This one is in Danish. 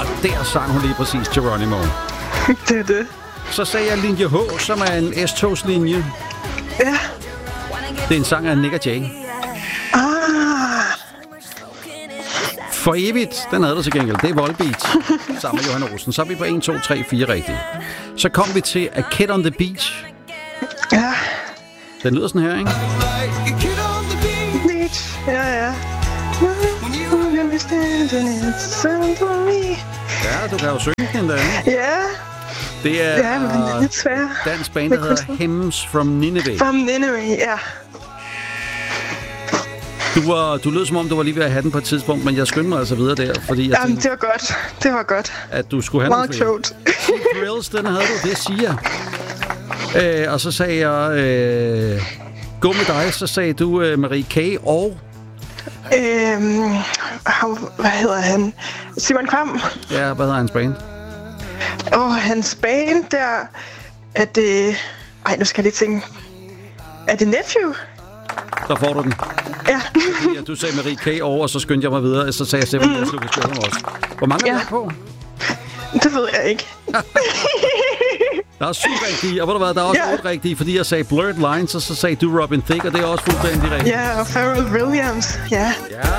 Og der sang hun lige præcis Geronimo. Det er det. Så sagde jeg linje H, som er en S-togslinje. Ja. Det er en sang af Nick og Jay. For evigt, den havde du til gengæld. Det er Volbeat, sammen med Johan Olsen. Så er vi på 1, 2, 3, 4 rigtigt. Så kom vi til A Kid on the Beach. Ja. Den lyder sådan her, ikke? Beach. Ja. Ja, du kan jo synge den der. Ja. Det er Ja, men den er lidt svær. dansk band, der hedder Hymns from Nineveh. From Nineveh, ja. Du lød som om, du var lige ved at have den på et tidspunkt, men jeg skyndte mig altså videre der, fordi jeg Jamen, tænkte, det var godt. at du skulle have Meget nogle flere. klogt. Thrills, den havde du, det siger jeg. Og så sagde jeg, gå med dig, så sagde du Marie K. og... Hvad hedder han? Simon Kvam. Ja, hvad hedder hans band? Hans band der, er det... Ej, nu skal jeg lige tænke. Er det Nephew? Der får du den. Ja. Ja, du sagde Marie K. over, og så skyndte jeg mig videre, så sagde jeg simpelthen, at jeg skulle også. Hvor mange er der på? Det ved jeg ikke. Der er 7 rigtige, og ved du hvad, der er også 8 rigtige, fordi jeg sagde Blurred Lines, og så sagde du Robin Thicke, og det er også fuldstændig rigtigt. Ja, og Pharrell Williams. Ja.